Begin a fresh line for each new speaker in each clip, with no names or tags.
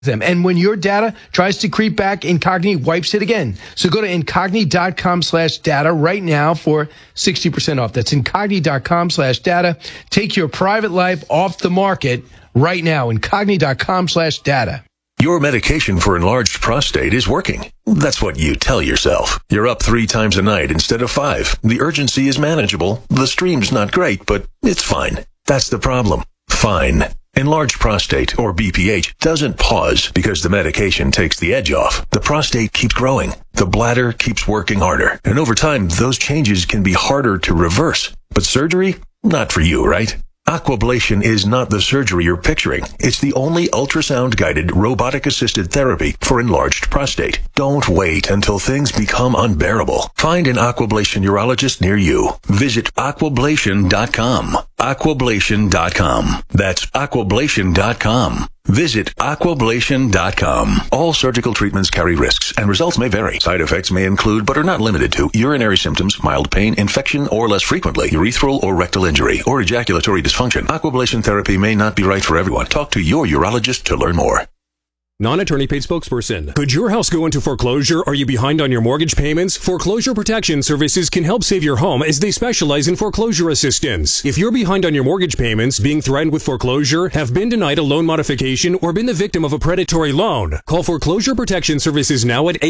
them. And when your data tries to creep back, Incogni wipes it again. So go to Incogni.com/data right now for 60% off. That's Incogni.com/data. Take your private life off the market right now. Incogni.com/data.
Your medication for enlarged prostate is working. That's what you tell yourself. You're up 3 times a night instead of 5. The urgency is manageable. The stream's not great, but it's fine. That's the problem. Fine. Enlarged prostate, or BPH, doesn't pause because the medication takes the edge off. The prostate keeps growing. The bladder keeps working harder. And over time, those changes can be harder to reverse. But surgery? Not for you, right? Aquablation is not the surgery you're picturing. It's the only ultrasound-guided, robotic-assisted therapy for enlarged prostate. Don't wait until things become unbearable. Find an Aquablation urologist near you. Visit Aquablation.com. Aquablation.com. That's Aquablation.com. Visit Aquablation.com. All surgical treatments carry risks, and results may vary. Side effects may include, but are not limited to, urinary symptoms, mild pain, infection, or less frequently, urethral or rectal injury, or ejaculatory dysfunction. Aquablation therapy may not be right for everyone. Talk to your urologist to learn more.
Non-attorney paid spokesperson. Could your house go into foreclosure? Are you behind on your mortgage payments? Foreclosure Protection Services can help save your home as they specialize in foreclosure assistance. If you're behind on your mortgage payments, being threatened with foreclosure, have been denied a loan modification, or been the victim of a predatory loan, call Foreclosure Protection Services now at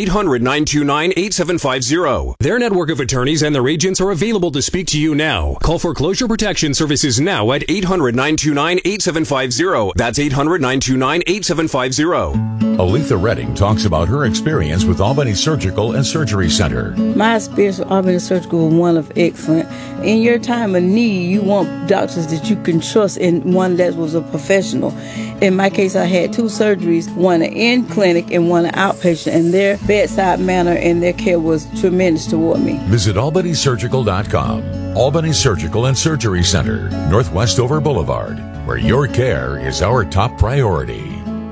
800-929-8750. Their network of attorneys and their agents are available to speak to you now. Call Foreclosure Protection Services now at 800-929-8750. That's 800-929-8750.
Aletha Redding talks about her experience with Albany Surgical and Surgery Center.
My experience with Albany Surgical was one of excellent. In your time of need, you want doctors that you can trust and one that was a professional. In my case, I had 2 surgeries, one in clinic and one outpatient, and their bedside manner and their care was tremendous toward me.
Visit albanysurgical.com. Albany Surgical and Surgery Center, Northwest Dover Boulevard, where your care is our top priority.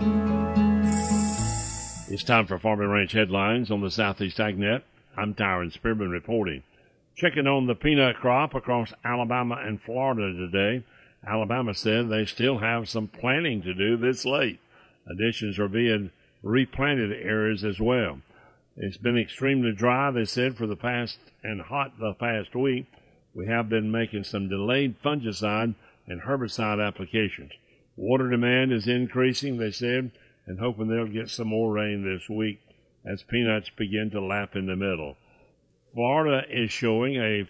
It's time for Farm and Ranch headlines on the Southeast AgNet. I'm Tyron Spearman reporting. Checking on the peanut crop across Alabama and Florida today. Alabama said they still have some planting to do this late. Additions are being replanted areas as well. It's been extremely dry, they said, for the past week. We have been making some delayed fungicide and herbicide applications. Water demand is increasing, they said, and hoping they'll get some more rain this week as peanuts begin to lap in the middle. Florida is showing a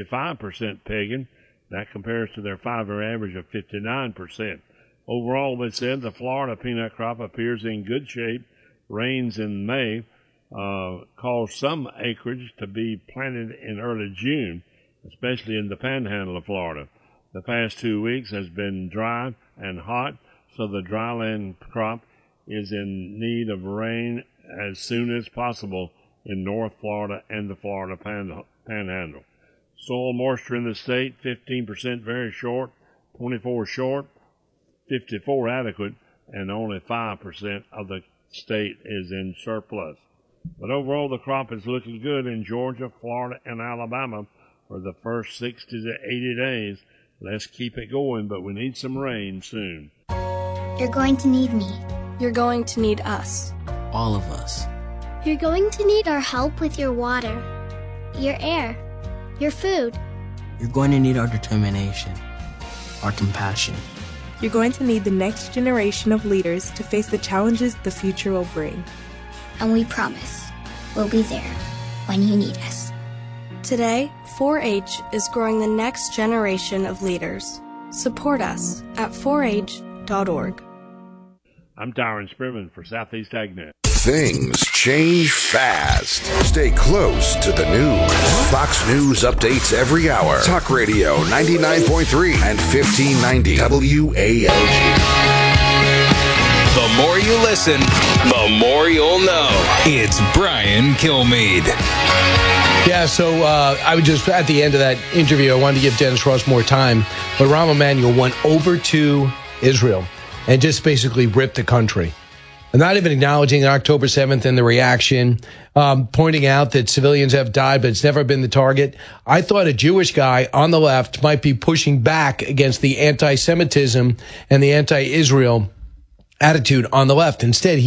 55% pegging. That compares to their 5-year average of 59%. Overall, they said the Florida peanut crop appears in good shape. Rains in May caused some acreage to be planted in early June, especially in the panhandle of Florida. The past 2 weeks has been dry and hot, so the dryland crop is in need of rain as soon as possible in North Florida and the Florida panhandle. Soil moisture in the state, 15% very short, 24 short, 54 adequate, and only 5% of the state is in surplus. But overall, the crop is looking good in Georgia, Florida, and Alabama for the first 60 to 80 days. Let's keep it going, but we need some rain soon.
You're going to need me.
You're going to need us.
All of us.
You're going to need our help with your water, your air, your food.
You're going to need our determination, our compassion.
You're going to need the next generation of leaders to face the challenges the future will bring.
And we promise we'll be there when you need us.
Today, 4-H is growing the next generation of leaders. Support us at 4h.org.
I'm Tyron Spearman for Southeast AgNet.
Things change fast. Stay close to the news. Fox News updates every hour. Talk Radio 99.3 and 1590 WALG.
The more you listen, the more you'll know. It's Brian Kilmeade.
Yeah, so I would just, at the end of that interview, I wanted to give Dennis Ross more time, but Rahm Emanuel went over to Israel and just basically ripped the country. And not even acknowledging October 7th and the reaction, pointing out that civilians have died, but it's never been the target. I thought a Jewish guy on the left might be pushing back against the anti-Semitism and the anti-Israel attitude on the left. Instead,